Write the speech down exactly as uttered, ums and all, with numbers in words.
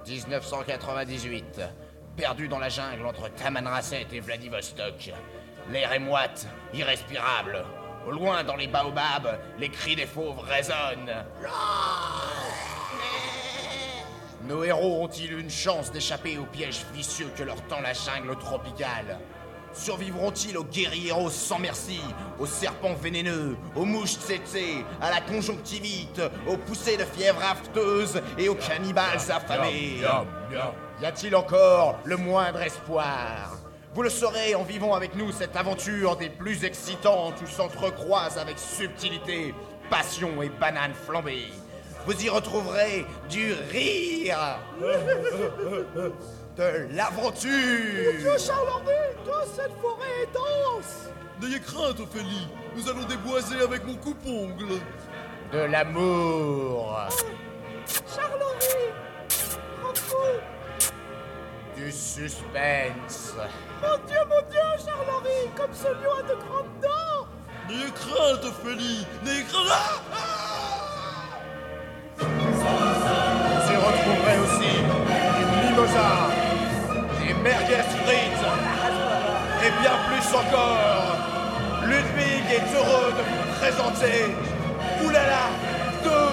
dix-neuf cent quatre-vingt-dix-huit. Perdu dans la jungle entre Tamanrasset et Vladivostok. L'air est moite, irrespirable. Au loin, dans les baobabs, les cris des fauves résonnent. Nos héros ont-ils une chance d'échapper aux pièges vicieux que leur tend la jungle tropicale? Survivront-ils aux guérilleros sans merci, aux serpents vénéneux, aux mouches tsetse, à la conjonctivite, aux poussées de fièvre afteuse et aux cannibales affamés? Y a-t-il encore le moindre espoir? Vous le saurez en vivant avec nous cette aventure des plus excitantes où s'entrecroisent avec subtilité, passion et banane flambée. Vous y retrouverez du rire, de l'aventure. Mon Dieu, Charles-Henri, que cette forêt est dense! N'ayez crainte, Ophélie, nous allons déboiser avec mon coupe-ongle. De l'amour. Charles-Henri, prends-vous! Du suspense. Mon Dieu, mon Dieu, Charles-Henri, comme ce lion a de grandes dents! N'ayez crainte, Ophélie, n'ayez crainte. Ah ah Vous y retrouverez aussi du mimosa, des merguez frites, et bien plus encore. Ludwig est heureux de vous présenter Oulala deux